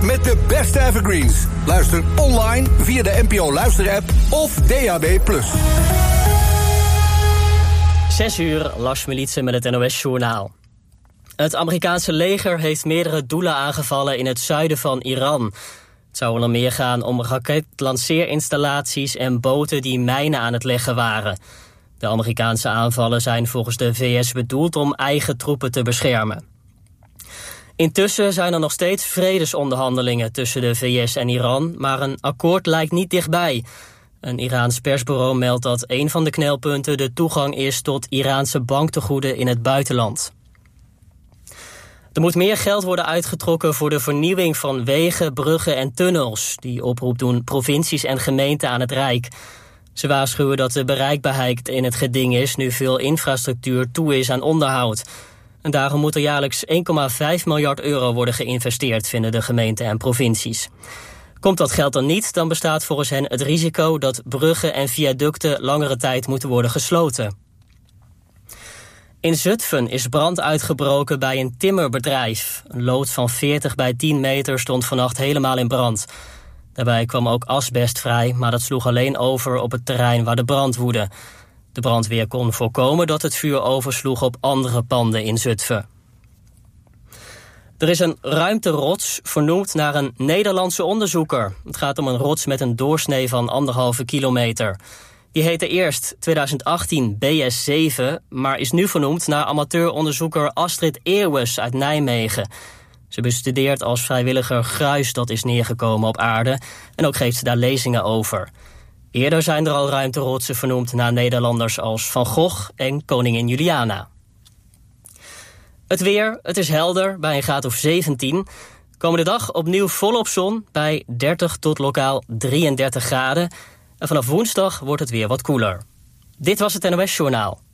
met de beste evergreens. Luister online via de NPO Luister-app of DAB+. 6 uur, Lars Militsen met het NOS-journaal. Het Amerikaanse leger heeft meerdere doelen aangevallen in het zuiden van Iran. Het zou onder meer gaan om raketlanceerinstallaties en boten die mijnen aan het leggen waren. De Amerikaanse aanvallen zijn volgens de VS bedoeld om eigen troepen te beschermen. Intussen zijn er nog steeds vredesonderhandelingen tussen de VS en Iran, maar een akkoord lijkt niet dichtbij. Een Iraans persbureau meldt dat een van de knelpunten de toegang is tot Iraanse banktegoeden in het buitenland. Er moet meer geld worden uitgetrokken voor de vernieuwing van wegen, bruggen en tunnels. Die oproep doen provincies en gemeenten aan het Rijk. Ze waarschuwen dat de bereikbaarheid in het geding is nu veel infrastructuur toe is aan onderhoud. En daarom moet er jaarlijks 1,5 miljard euro worden geïnvesteerd, vinden de gemeenten en provincies. Komt dat geld er niet, dan bestaat volgens hen het risico dat bruggen en viaducten langere tijd moeten worden gesloten. In Zutphen is brand uitgebroken bij een timmerbedrijf. Een loods van 40 bij 10 meter stond vannacht helemaal in brand. Daarbij kwam ook asbest vrij, maar dat sloeg alleen over op het terrein waar de brand woedde. De brandweer kon voorkomen dat het vuur oversloeg op andere panden in Zutphen. Er is een ruimterots vernoemd naar een Nederlandse onderzoeker. Het gaat om een rots met een doorsnee van 1,5 kilometer. Die heette eerst 2018 BS7, maar is nu vernoemd naar amateuronderzoeker Astrid Eeuwes uit Nijmegen. Ze bestudeert als vrijwilliger gruis dat is neergekomen op aarde en ook geeft ze daar lezingen over. Eerder zijn er al ruimterotsen vernoemd naar Nederlanders als Van Gogh en koningin Juliana. Het weer, het is helder bij een graad of 17. Komende dag opnieuw volop zon bij 30 tot lokaal 33 graden. En vanaf woensdag wordt het weer wat koeler. Dit was het NOS Journaal.